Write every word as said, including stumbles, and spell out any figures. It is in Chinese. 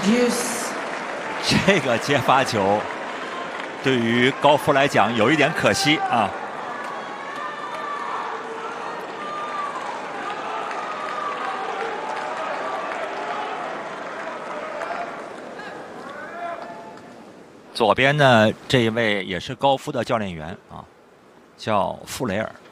Deuce。 这个接发球对于高夫来讲有一点可惜啊。左边呢，这一位也是高夫的教练员啊，叫傅雷尔。